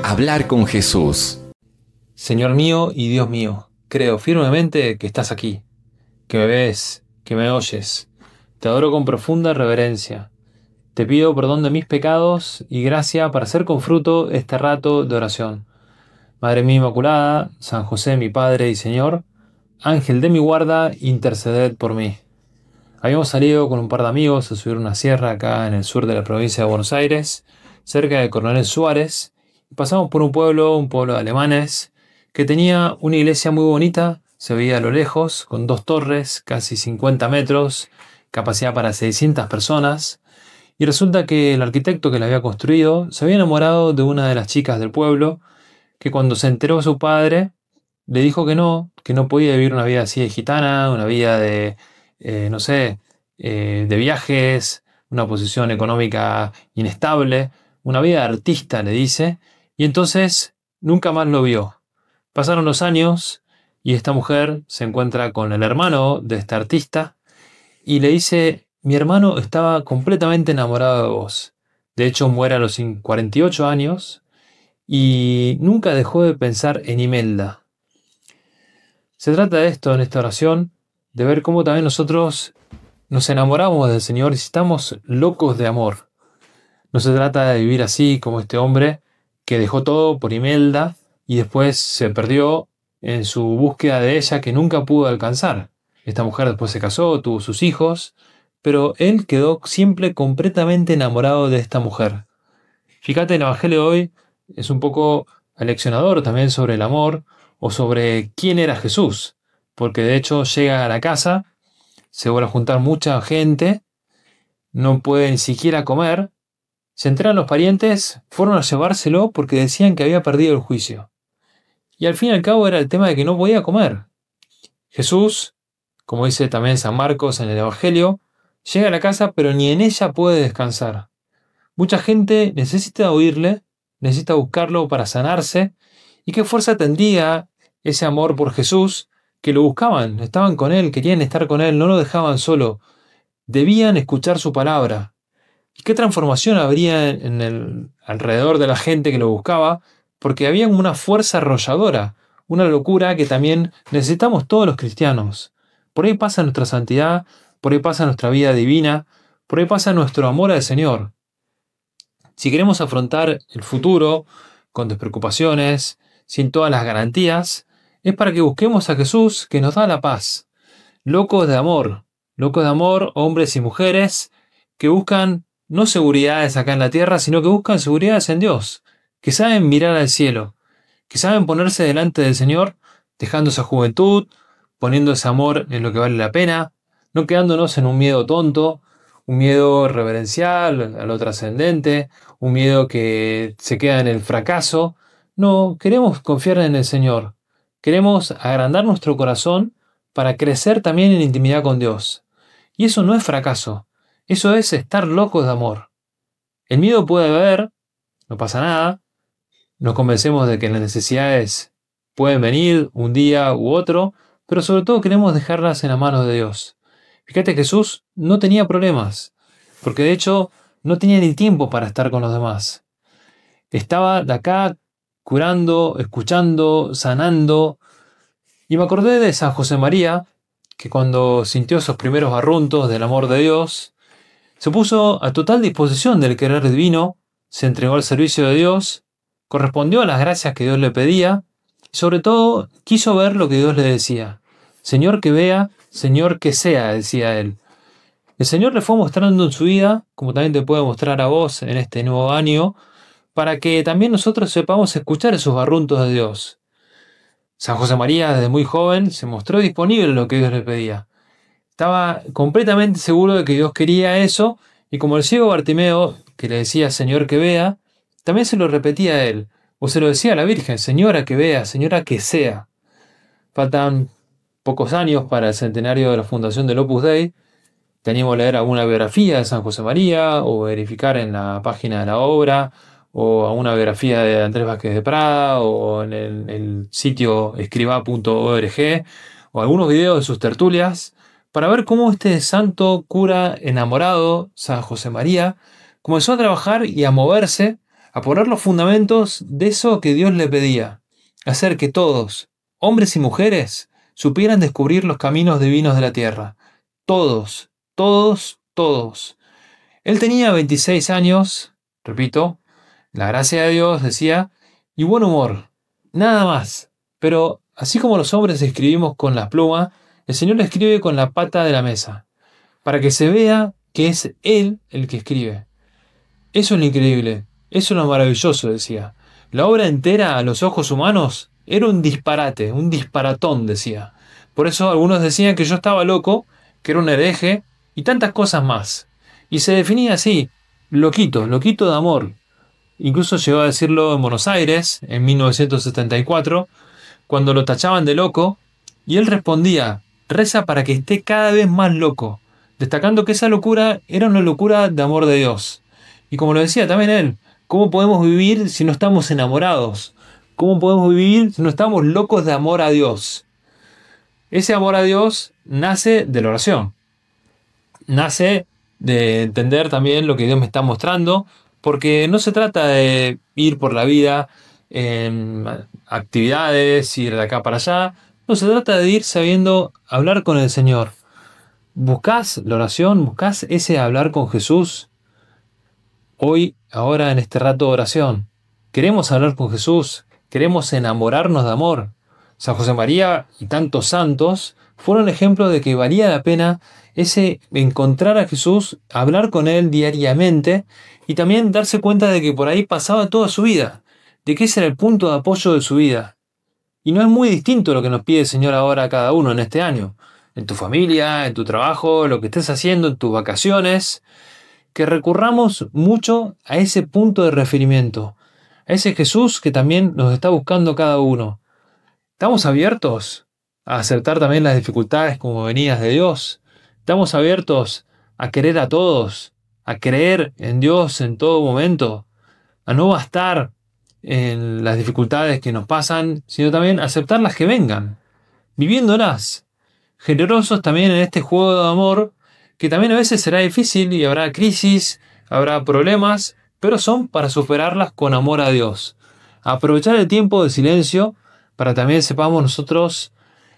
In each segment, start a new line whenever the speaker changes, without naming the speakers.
Hablar con Jesús.
Señor mío y Dios mío, creo firmemente que estás aquí, que me ves, que me oyes. Te adoro con profunda reverencia. Te pido perdón de mis pecados y gracia para hacer con fruto este rato de oración. Madre mía Inmaculada, San José mi Padre y Señor, Ángel de mi guarda, interceded por mí. Habíamos salido con un par de amigos a subir una sierra acá en el sur de la provincia de Buenos Aires, cerca de Coronel Suárez, y pasamos por un pueblo de alemanes, que tenía una iglesia muy bonita, se veía a lo lejos, con 2 torres, casi 50 metros, capacidad para 600 personas, y resulta que el arquitecto que la había construido se había enamorado de una de las chicas del pueblo, que cuando se enteró su padre, le dijo que no podía vivir una vida así de gitana, una vida de, no sé, de viajes, una posición económica inestable, una vida de artista, le dice, y entonces nunca más lo vio. Pasaron los años y esta mujer se encuentra con el hermano de este artista y le dice: mi hermano estaba completamente enamorado de vos. De hecho, muere a los 48 años y nunca dejó de pensar en Imelda. Se trata de esto en esta oración, de ver cómo también nosotros nos enamoramos del Señor y estamos locos de amor. No se trata de vivir así como este hombre que dejó todo por Imelda y después se perdió en su búsqueda de ella que nunca pudo alcanzar. Esta mujer después se casó, tuvo sus hijos, pero él quedó siempre completamente enamorado de esta mujer. Fíjate, el Evangelio de hoy es un poco aleccionador también sobre el amor o sobre quién era Jesús, porque de hecho llega a la casa, se vuelve a juntar mucha gente, no puede ni siquiera comer, se enteran los parientes, fueron a llevárselo porque decían que había perdido el juicio. Y al fin y al cabo era el tema de que no podía comer. Jesús, como dice también San Marcos en el Evangelio, llega a la casa pero ni en ella puede descansar. Mucha gente necesita oírle, necesita buscarlo para sanarse, y qué fuerza tendría ese amor por Jesús, que lo buscaban, estaban con él, querían estar con él, no lo dejaban solo, debían escuchar su palabra. ¿Y qué transformación habría en el alrededor de la gente que lo buscaba? Porque había una fuerza arrolladora, una locura que también necesitamos todos los cristianos. Por ahí pasa nuestra santidad, por ahí pasa nuestra vida divina, por ahí pasa nuestro amor al Señor. Si queremos afrontar el futuro con despreocupaciones, sin todas las garantías, es para que busquemos a Jesús que nos da la paz. Locos de amor, hombres y mujeres que buscan no seguridades acá en la tierra, sino que buscan seguridades en Dios, que saben mirar al cielo, que saben ponerse delante del Señor, dejando esa juventud, poniendo ese amor en lo que vale la pena, no quedándonos en un miedo tonto, un miedo reverencial a lo trascendente, un miedo que se queda en el fracaso. No, queremos confiar en el Señor. Queremos agrandar nuestro corazón para crecer también en intimidad con Dios. Y eso no es fracaso, eso es estar locos de amor. El miedo puede haber, no pasa nada, nos convencemos de que las necesidades pueden venir un día u otro, pero sobre todo queremos dejarlas en las manos de Dios. Fíjate, Jesús no tenía problemas, porque de hecho no tenía ni tiempo para estar con los demás. Estaba de acá curando, escuchando, sanando. Y me acordé de San José María, que cuando sintió esos primeros barruntos del amor de Dios, se puso a total disposición del querer divino, se entregó al servicio de Dios, correspondió a las gracias que Dios le pedía, y sobre todo quiso ver lo que Dios le decía. Señor que vea, Señor que sea, decía él. El Señor le fue mostrando en su vida, como también te puede mostrar a vos en este nuevo año, para que también nosotros sepamos escuchar esos barruntos de Dios. San José María, desde muy joven, se mostró disponible en lo que Dios le pedía. Estaba completamente seguro de que Dios quería eso, y como el ciego Bartimeo, que le decía Señor que vea, también se lo repetía a él, o se lo decía a la Virgen, Señora que vea, Señora que sea. Faltan pocos años para el centenario de la fundación del Opus Dei. Te animo a leer alguna biografía de San José María, o verificar en la página de la obra, o alguna biografía de Andrés Vázquez de Prada, o en el sitio escriba.org, o algunos videos de sus tertulias, para ver cómo este santo cura enamorado, San José María, comenzó a trabajar y a moverse a poner los fundamentos de eso que Dios le pedía, hacer que todos, hombres y mujeres, supieran descubrir los caminos divinos de la tierra. Todos, todos, todos. Él tenía 26 años, repito, la gracia de Dios, decía, y buen humor, nada más. Pero así como los hombres escribimos con la pluma, el Señor escribe con la pata de la mesa, para que se vea que es Él el que escribe. Eso es lo increíble, eso es lo maravilloso, decía. La obra entera a los ojos humanos era un disparate, un disparatón, decía. Por eso algunos decían que yo estaba loco, que era un hereje y tantas cosas más. Y se definía así, loquito, loquito de amor. Incluso llegó a decirlo en Buenos Aires, en 1974, cuando lo tachaban de loco, y él respondía, reza para que esté cada vez más loco, destacando que esa locura era una locura de amor de Dios. Y como lo decía también él, ¿cómo podemos vivir si no estamos enamorados? ¿Cómo podemos vivir si no estamos locos de amor a Dios? Ese amor a Dios nace de la oración, nace de entender también lo que Dios me está mostrando, porque no se trata de ir por la vida en actividades, ir de acá para allá, no se trata de ir sabiendo hablar con el Señor. ¿Buscás la oración? ¿Buscás ese hablar con Jesús? Hoy, ahora en este rato de oración, ¿queremos hablar con Jesús? ¿Queremos enamorarnos de amor? San José María y tantos santos fueron ejemplo de que valía la pena ese encontrar a Jesús, hablar con Él diariamente y también darse cuenta de que por ahí pasaba toda su vida, de que ese era el punto de apoyo de su vida. Y no es muy distinto lo que nos pide el Señor ahora a cada uno en este año, en tu familia, en tu trabajo, lo que estés haciendo, en tus vacaciones, que recurramos mucho a ese punto de referimiento, a ese Jesús que también nos está buscando cada uno. ¿Estamos abiertos a aceptar también las dificultades como venidas de Dios? ¿Estamos abiertos a querer a todos, a creer en Dios en todo momento, a no bastar en las dificultades que nos pasan, sino también aceptar las que vengan, viviéndolas, generosos también en este juego de amor, que también a veces será difícil y habrá crisis, habrá problemas, pero son para superarlas con amor a Dios. Aprovechar el tiempo de silencio para también sepamos nosotros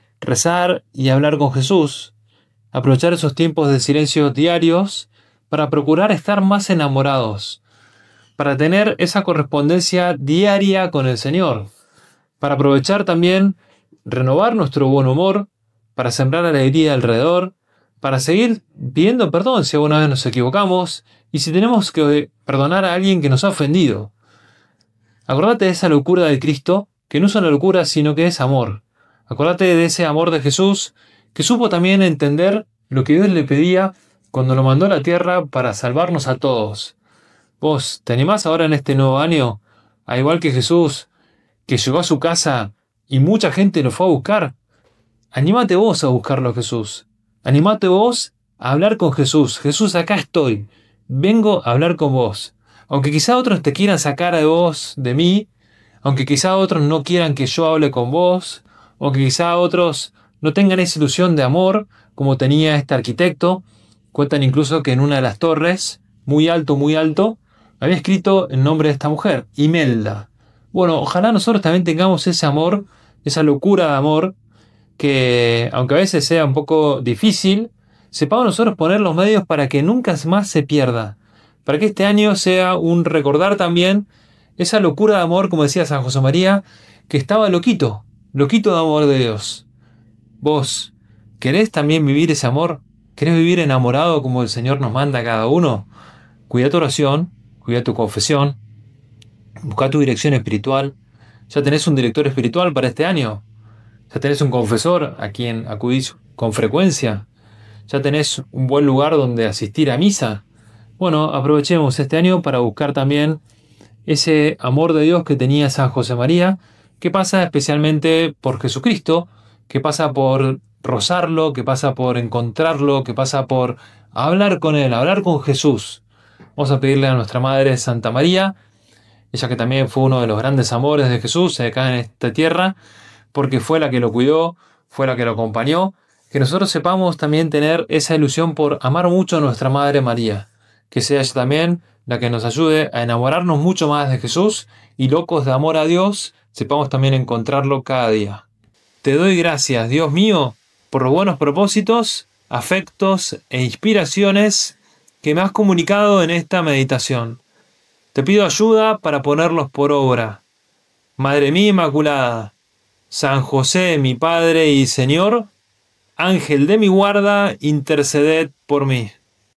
rezar y hablar con Jesús. Aprovechar esos tiempos de silencio diarios para procurar estar más enamorados, para tener esa correspondencia diaria con el Señor, para aprovechar también renovar nuestro buen humor, para sembrar alegría alrededor, para seguir pidiendo perdón si alguna vez nos equivocamos y si tenemos que perdonar a alguien que nos ha ofendido. Acordate de esa locura de Cristo, que no es una locura sino que es amor. Acordate de ese amor de Jesús, que supo también entender lo que Dios le pedía cuando lo mandó a la tierra para salvarnos a todos. ¿Vos te animás ahora en este nuevo año, a igual que Jesús, que llegó a su casa y mucha gente lo fue a buscar? Anímate vos a buscarlo a Jesús. Anímate vos a hablar con Jesús. Jesús, acá estoy. Vengo a hablar con vos. Aunque quizá otros te quieran sacar de vos, de mí, aunque quizá otros no quieran que yo hable con vos, o que quizá otros no tengan esa ilusión de amor como tenía este arquitecto. Cuentan incluso que en una de las torres, muy alto, había escrito el nombre de esta mujer, Imelda. Bueno, ojalá nosotros también tengamos ese amor, esa locura de amor, que aunque a veces sea un poco difícil, sepamos nosotros poner los medios para que nunca más se pierda. Para que este año sea un recordar también esa locura de amor, como decía San José María, que estaba loquito, loquito de amor de Dios. ¿Vos querés también vivir ese amor? ¿Querés vivir enamorado como el Señor nos manda a cada uno? Cuida tu oración, cuida tu confesión, busca tu dirección espiritual. ¿Ya tenés un director espiritual para este año? ¿Ya tenés un confesor a quien acudís con frecuencia? ¿Ya tenés un buen lugar donde asistir a misa? Bueno, aprovechemos este año para buscar también ese amor de Dios que tenía San José María, que pasa especialmente por Jesucristo, que pasa por rozarlo, que pasa por encontrarlo, que pasa por hablar con Él, hablar con Jesús. Vamos a pedirle a nuestra Madre Santa María, ella que también fue uno de los grandes amores de Jesús acá en esta tierra, porque fue la que lo cuidó, fue la que lo acompañó, que nosotros sepamos también tener esa ilusión por amar mucho a nuestra Madre María, que sea ella también la que nos ayude a enamorarnos mucho más de Jesús y locos de amor a Dios, sepamos también encontrarlo cada día. Te doy gracias, Dios mío, por los buenos propósitos, afectos e inspiraciones que me has comunicado en esta meditación. Te pido ayuda para ponerlos por obra. Madre mía Inmaculada, San José, mi Padre y Señor, Ángel de mi guarda, interceded por mí.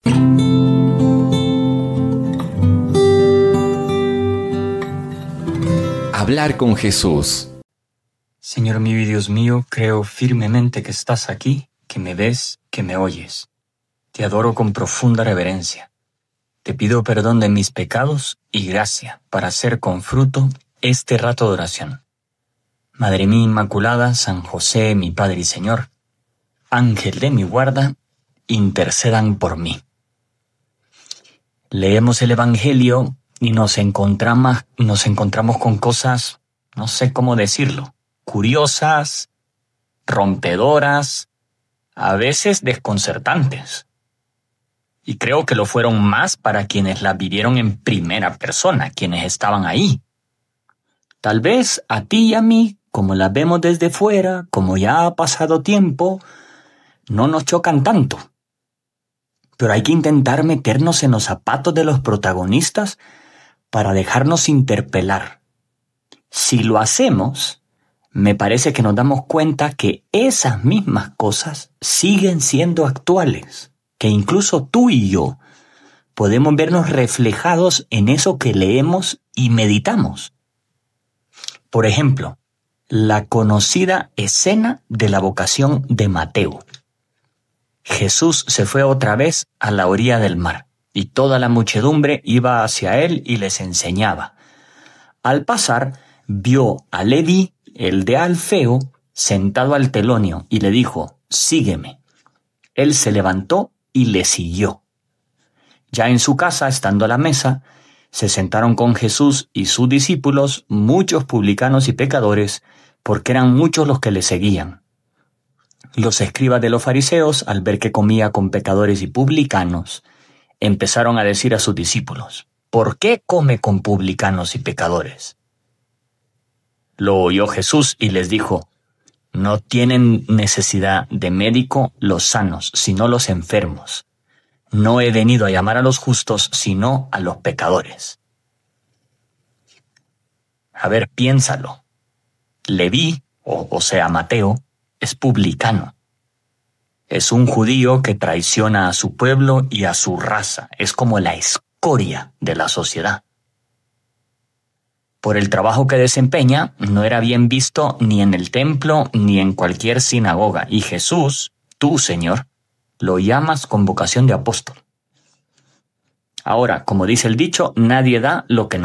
Hablar con Jesús.
Señor mío y Dios mío, creo firmemente que estás aquí, que me ves, que me oyes. Te adoro con profunda reverencia. Te pido perdón de mis pecados y gracia para hacer con fruto este rato de oración. Madre mía Inmaculada, San José, mi Padre y Señor, Ángel de mi guarda, intercedan por mí. Leemos el Evangelio y nos encontramos con cosas, no sé cómo decirlo, curiosas, rompedoras, a veces desconcertantes. Y creo que lo fueron más para quienes las vivieron en primera persona, quienes estaban ahí. Tal vez a ti y a mí, como las vemos desde fuera, como ya ha pasado tiempo, no nos chocan tanto. Pero hay que intentar meternos en los zapatos de los protagonistas para dejarnos interpelar. Si lo hacemos, me parece que nos damos cuenta que esas mismas cosas siguen siendo actuales, que incluso tú y yo podemos vernos reflejados en eso que leemos y meditamos. Por ejemplo, la conocida escena de la vocación de Mateo. Jesús se fue otra vez a la orilla del mar, y toda la muchedumbre iba hacia él y les enseñaba. Al pasar, vio a Leví, el de Alfeo, sentado al telonio, y le dijo, «Sígueme». Él se levantó y le siguió. Ya en su casa, estando a la mesa, se sentaron con Jesús y sus discípulos muchos publicanos y pecadores, porque eran muchos los que le seguían. Los escribas de los fariseos, al ver que comía con pecadores y publicanos, empezaron a decir a sus discípulos, «¿Por qué come con publicanos y pecadores?». Lo oyó Jesús y les dijo, «No tienen necesidad de médico los sanos, sino los enfermos. No he venido a llamar a los justos, sino a los pecadores». A ver, piénsalo. Leví, o sea Mateo, es publicano. Es un judío que traiciona a su pueblo y a su raza. Es como la escoria de la sociedad. Por el trabajo que desempeña, no era bien visto ni en el templo ni en cualquier sinagoga. Y Jesús, tú, Señor, lo llamas con vocación de apóstol. Ahora, como dice el dicho, nadie da lo que no